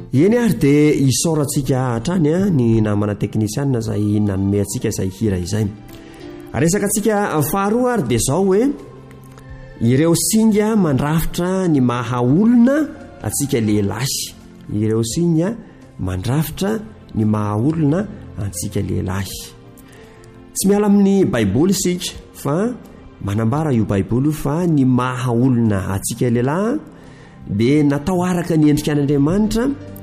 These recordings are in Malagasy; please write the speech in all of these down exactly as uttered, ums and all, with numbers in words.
eny ary dia isaorantsika hatrany a ny namana teknisianina izay nanome antsika izay hira izay. Resaka antsika faharoa ary dia izao hoe ireo singa mandrafitra ny maha olona antsika lehilahy. Ireo singa mandrafitra ny maha olona antsika lehilahy. Tsy miala amin'ny baiboly isika fa manambara io baiboly fa ny maha olona antsika lehilahy dia natao araka ny endrika an'Andriamanitra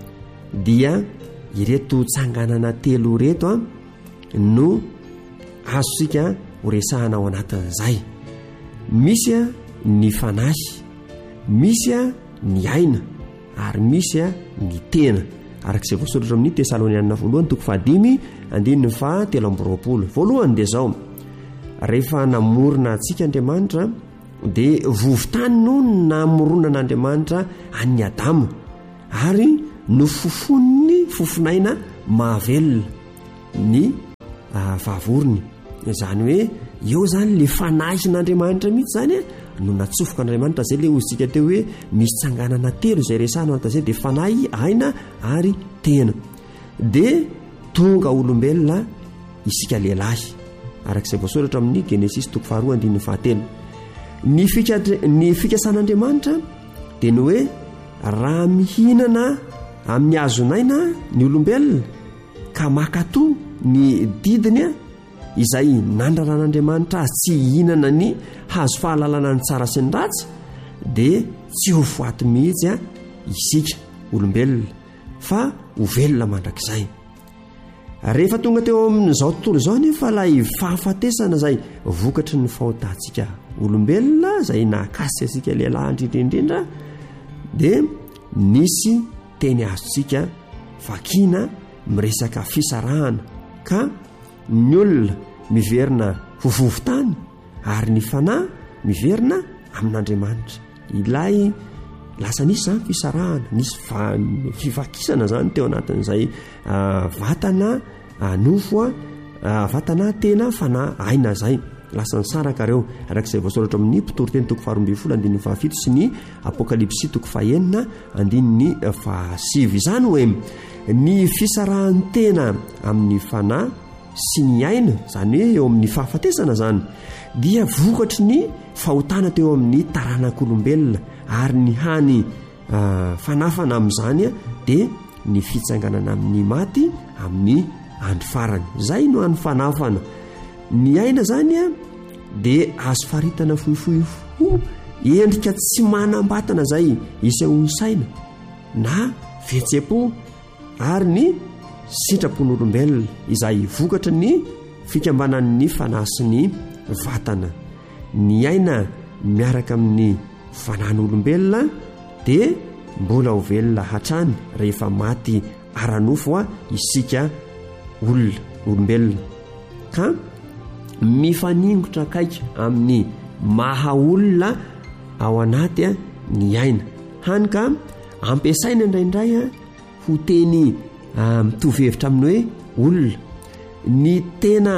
dia ireto tsanganana telo reto a no azosika horesahana ao anatin'izay. Misy a ny fanahy, misy a ny aina, ary misy a ny tena. Arak'izay voasoratra amin'ny Tesalonianina voalohany toko fahadimy andininy fa telo amby roapolo. Voalohany dia izao: rehefa namorona antsika Andriamanitra dia vovotany no namoronan'Andriamanitra an'ny Adama ary nofofony fofonaina mahavelona ny vavorony. Izany hoe eo zany le fanahin'Andriamanitra mihitsy zany a no natsofoka Andriamanitra. Zay le ozintsika teo hoe misy tsanganana telo izay resahana anatazay dia fanahy, aina ary tena. Dia tonga olombelona isika lehilahy arak'izay voasoratra amin'ny Genesis toko faharoa andininy fahatelo. Ny fikatra ny fikasan'Andriamanitra dia ny hoe raha mihinana amin'ny hazonaina ny olombelona ka makatoa ny didiny a izay nandraran'Andriamanitra azy tsy hihinana ny hazo fahalalana ny tsara sy ny ratsy dia tsy ho foaty mihitsy a isika olombelona fa ho velona mandrakizay. Rehefa tonga teo amin'izao tontolo izao nefa ilay fahafatesana izay vokatry ny fahotantsika olombelona izay nahakasy asika lehilahy indrindraindrindra dia nisy teny azontsika vakina miresaka fisarahana ka ny olona miverina vovovotany ary ny fanahy miverina amin'Andriamanitra. Ilay lasa nisy zany fisarahana, nisy fivakisana zany teo anatin'izay vatana nofo a vatana tena fanahy aina zay lasa nisaraka reo arak'izay voasoratra amin'ny mpitoriteny toko faharoa ambin'ny folo andininy fahafito sy ny apokalipsy toko fahaenina andininy fahasivy. Izany hoe ny fisarahan'ny tena amin'ny fanahy sy ny aina, zany hoe eo amin'ny fahafatesana zany, dia vokatry ny fahotana teo amin'ny taranak'olombelona ary ny hany fanafana amin'izany dia ny fitsanganana amin'ny maty amin'ny andro farany. Zay no hany fanafana. Ny aina zany a dia azo faritana fohifohifo endrika tsy manambatana zay isehoan'ny saina na fihetsem-po ary ny sitrapon'olombelona izay vokatra ny fikambanan'ny fanahy sy ny vatana. Ny aina miaraka amin'ny fanahyn'olombelona dia mbola ho velona hatrany rehefa maty aranofo a isika olona olombelona ka mifaningotra akaika amin'ny maha olona ao anaty a ny aina hany ka ampiasaina indraindray a ho teny mitovy hevitra aminy hoe olona. Ny tena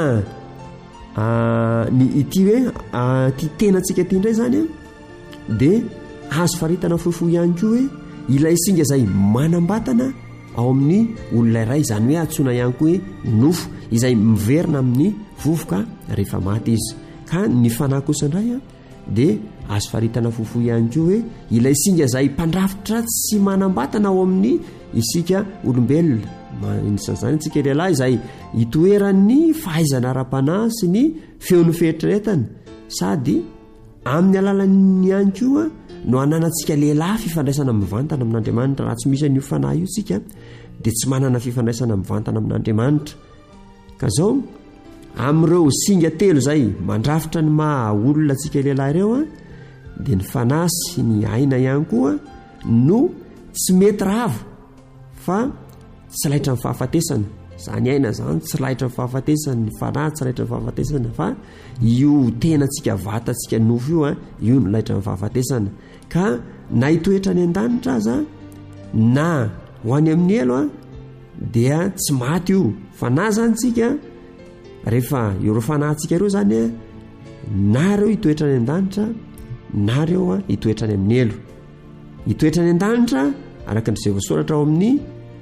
ny ity hoe ty tenantsika ty indray zany a dia azo faritana fohifohy ihany koa hoe ilay singa izay manambatana ao amin'ny olona iray, izany hoe antsoina ihany koa hoe nofo izay miverina amin'ny vovoka rehefa maty izy. Ka ny fanahy kosa indray a dia azo faritana fohifohy ihany koa hoe ilay singa izay mpandrafitra tsy manambatana ao amin'ny isika olombelona. Anisan'izany antsika lehilahy izay hitoeran'ny fahaizana ara-panahy sy ny feon'ny fieritreretana, sady amin'ny alalany ihany koa no ananantsika lehilahy fifandraisana mivantana amin'Andriamanitra. Raha tsy misy an'io fanahy io tsika dia tsy manana fifandraisana mivantana amin'Andriamanitra. Ka zao amin'ireo singa telo zay mandrafitra ny maha olona antsika lehilahy ireo a dia ny fanahy sy ny aina ihany koa no tsy mety rava fa tsy laitra ny fahafatesana. Zany aina zany tsy laitra ny fahafatesana, ny fanahy tsy laitra ny fahafatesana, fa io tenantsika vatantsika nofo io a io no laitra ny fahafatesana. Ka na hitoetra any an-danitra aza na ho any amin'ny elo a dia tsy maty io. Fanahy zany tsika rehefa ireo fanahintsika ireo zany a na reo hitoetra any an-danitra na reo a hitoetra any amin'ny elo. Hitoetra any an-danitra araka n'izay voasoratra ao amin'ny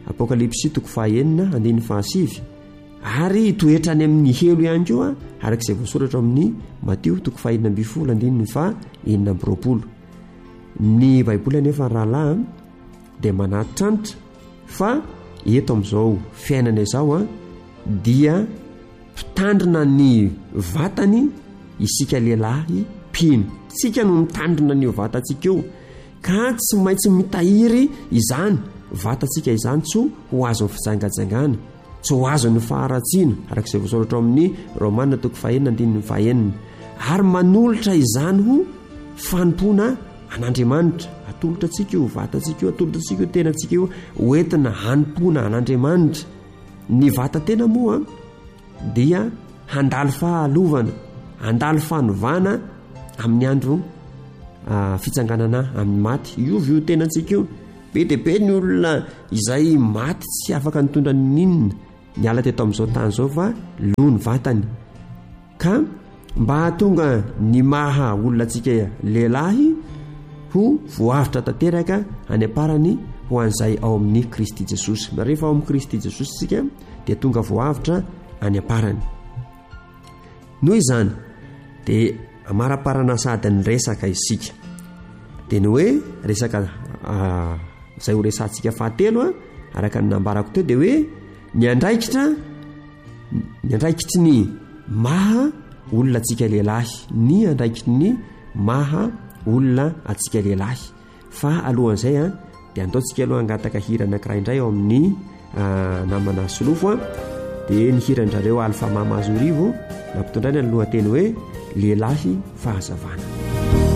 apokalipsy toko fahaenina andiny fahasivy ary toetrany amin'ny helo ihany koa arak'izay voasoratra amin'ny Mateo toko fahaenina amby folo andiny fa enina amby roapolo. Ny baiboly anefa rahalahy dia manatitranitra fa eto amin'izao fiainana izao a dia mpitandrina ny vatany isika lehilahy mpino. Tsika no mitandrina ny vatantsika io ka tsy maintsy mitahiry izany vatantsika izany tsy ho azon'ny fijangajangana, tsy ho azon'ny faharatsiana arak'izay voasoratra amin'ny Romanina toko fahaenina andininy fahaenina, ary manolotra izany ho fanompoana an'Andriamanitra. Atolotra tsika io vatantsika io, atolotra tsika io tenantsika io hoentina hanompoana an'Andriamanitra. Ny vatan-tena moa dia handalo fahalovana, handalo fanovana amin'ny andro uh, fitsanganana amin'ny maty. Io vio tenantsika io. Be dia be ny olona izay maty tsy afaka nitondra ninona ny ala teto amin'izao tany izao fa lo ny vatany. Ka mba hahatonga ny maha olona tsika lehilahy ho voavitra tanteraka any aparany ho an'izay ao amin'ny Kristy Jesosy. Rehefa ao amin'ny Kristy Jesosy tsika dia tonga voavitra any aparany. Noho izany dia amara-parana sady ny resaka isika dia ny hoe resaka uh, izay ho resantsika fahatelo a araka ny nambarako teo dia hoe ny andraikitra ny andraikitry ny maha olona atsika lehilahy, ny andraikitry ny maha olona atsika lehilahy. Fa alohan'izay a dia antaontsika aloha angataka hira anankiray indray ao amin'ny uh, namana solofo a dia ny hirandrareo Alpha Mama Zorivo nampitondraina ny lohateny hoe lehilahy fahazavana.